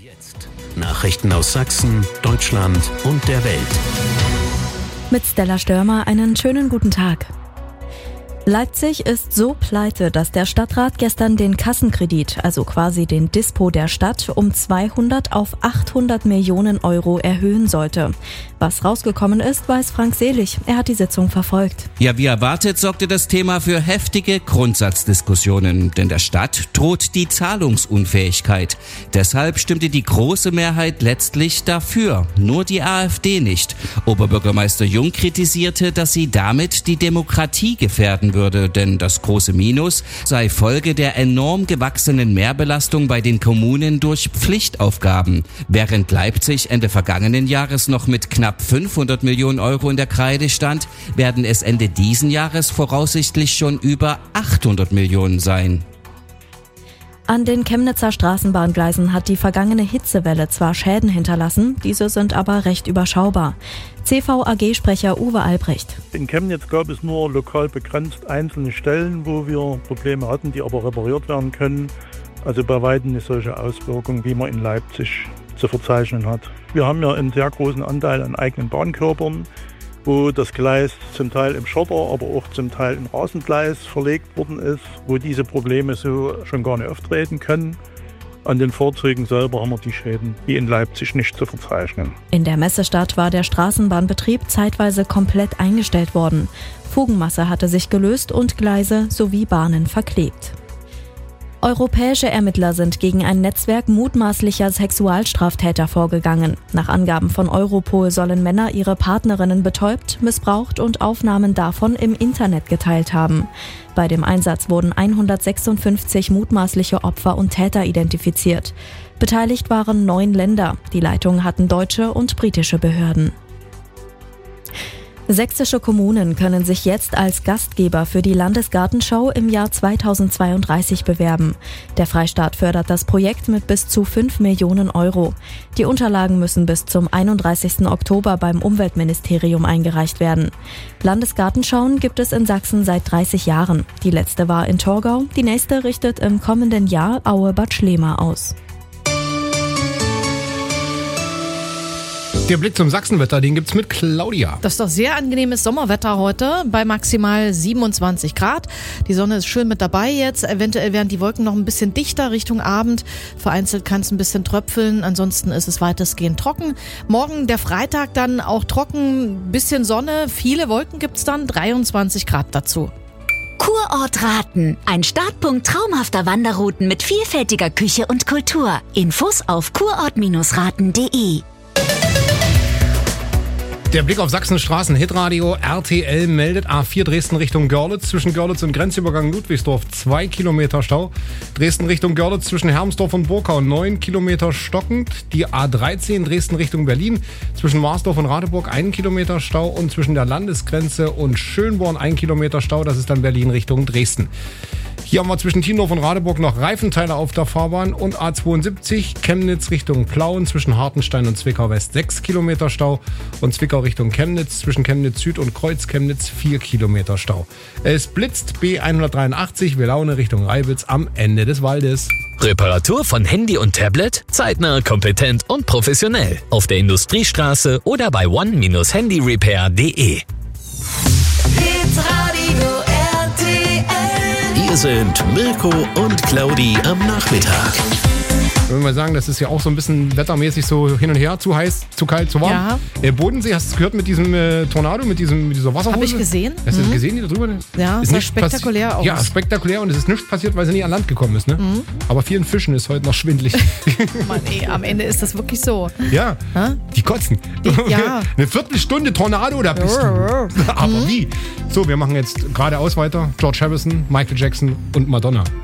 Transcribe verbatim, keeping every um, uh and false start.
Jetzt Nachrichten aus Sachsen, Deutschland und der Welt. Mit Stella Störmer einen schönen guten Tag. Leipzig ist so pleite, dass der Stadtrat gestern den Kassenkredit, also quasi den Dispo der Stadt, um zweihundert auf achthundert Millionen Euro erhöhen sollte. Was rausgekommen ist, weiß Frank Selig. Er hat die Sitzung verfolgt. Ja, wie erwartet, sorgte das Thema für heftige Grundsatzdiskussionen, denn der Stadt droht die Zahlungsunfähigkeit. Deshalb stimmte die große Mehrheit letztlich dafür, nur die AfD nicht. Oberbürgermeister Jung kritisierte, dass sie damit die Demokratie gefährden würde, denn das große Minus sei Folge der enorm gewachsenen Mehrbelastung bei den Kommunen durch Pflichtaufgaben. Während Leipzig Ende vergangenen Jahres noch mit knapp fünfhundert Millionen Euro in der Kreide stand, werden es Ende diesen Jahres voraussichtlich schon über achthundert Millionen sein. An den Chemnitzer Straßenbahngleisen hat die vergangene Hitzewelle zwar Schäden hinterlassen, diese sind aber recht überschaubar. C V A G-Sprecher Uwe Albrecht. In Chemnitz gab es nur lokal begrenzt einzelne Stellen, wo wir Probleme hatten, die aber repariert werden können. Also bei weitem nicht solche Auswirkungen, wie man in Leipzig zu verzeichnen hat. Wir haben ja einen sehr großen Anteil an eigenen Bahnkörpern, wo das Gleis zum Teil im Schotter, aber auch zum Teil im Rasengleis verlegt worden ist, wo diese Probleme so schon gar nicht auftreten können. An den Fahrzeugen selber haben wir die Schäden wie in Leipzig nicht zu verzeichnen. In der Messestadt war der Straßenbahnbetrieb zeitweise komplett eingestellt worden. Fugenmasse hatte sich gelöst und Gleise sowie Bahnen verklebt. Europäische Ermittler sind gegen ein Netzwerk mutmaßlicher Sexualstraftäter vorgegangen. Nach Angaben von Europol sollen Männer ihre Partnerinnen betäubt, missbraucht und Aufnahmen davon im Internet geteilt haben. Bei dem Einsatz wurden hundertsechsundfünfzig mutmaßliche Opfer und Täter identifiziert. Beteiligt waren neun Länder. Die Leitung hatten deutsche und britische Behörden. Sächsische Kommunen können sich jetzt als Gastgeber für die Landesgartenschau im Jahr zweitausendzweiunddreißig bewerben. Der Freistaat fördert das Projekt mit bis zu fünf Millionen Euro. Die Unterlagen müssen bis zum einunddreißigsten Oktober beim Umweltministerium eingereicht werden. Landesgartenschauen gibt es in Sachsen seit dreißig Jahren. Die letzte war in Torgau, die nächste richtet im kommenden Jahr Aue-Bad Schlema aus. Der Blick zum Sachsenwetter, den gibt's mit Claudia. Das ist doch sehr angenehmes Sommerwetter heute bei maximal siebenundzwanzig Grad. Die Sonne ist schön mit dabei jetzt. Eventuell werden die Wolken noch ein bisschen dichter Richtung Abend. Vereinzelt kann es ein bisschen tröpfeln. Ansonsten ist es weitestgehend trocken. Morgen der Freitag dann auch trocken, bisschen Sonne. Viele Wolken gibt's dann, dreiundzwanzig Grad dazu. Kurort Raten. Ein Startpunkt traumhafter Wanderrouten mit vielfältiger Küche und Kultur. Infos auf kurort raten punkt de. Der Blick auf Sachsenstraßen, Hitradio, R T L meldet A vier Dresden Richtung Görlitz, zwischen Görlitz und Grenzübergang Ludwigsdorf zwei Kilometer Stau. Dresden Richtung Görlitz zwischen Hermsdorf und Burkau neun Kilometer stockend. Die A dreizehn Dresden Richtung Berlin zwischen Marsdorf und Radeburg ein Kilometer Stau und zwischen der Landesgrenze und Schönborn ein Kilometer Stau. Das ist dann Berlin Richtung Dresden. Hier haben wir zwischen Tiendorf und Radeburg noch Reifenteile auf der Fahrbahn und A zweiundsiebzig Chemnitz Richtung Plauen zwischen Hartenstein und Zwickau West sechs Kilometer Stau und Zwickau Richtung Chemnitz zwischen Chemnitz Süd und Kreuz Chemnitz vier Kilometer Stau. Es blitzt B hundertdreiundachtzig Welaune Richtung Reibitz am Ende des Waldes. Reparatur von Handy und Tablet? Zeitnah, kompetent und professionell. Auf der Industriestraße oder bei one dash handyrepair punkt de. Hier sind Mirko und Claudi am Nachmittag. Wenn wir mal sagen, das ist ja auch so ein bisschen wettermäßig so hin und her, zu heiß, zu kalt, zu warm. Ja. Äh, Bodensee, hast du es gehört mit diesem äh, Tornado, mit, diesem, mit dieser Wasserhose? Habe ich gesehen. Hast du mhm. das gesehen, die da drüber? Ja, ist sah nicht spektakulär passi- aus. Ja, spektakulär und es ist nichts passiert, weil sie nicht an Land gekommen ist. Ne? Mhm. Aber vielen Fischen ist heute noch schwindelig. Mann, ey, am Ende ist das wirklich so. Ja, Hä? die kotzen. Die, ja. Eine Viertelstunde Tornado, da bist du. Aber mhm. wie? So, wir machen jetzt geradeaus weiter. George Harrison, Michael Jackson und Madonna.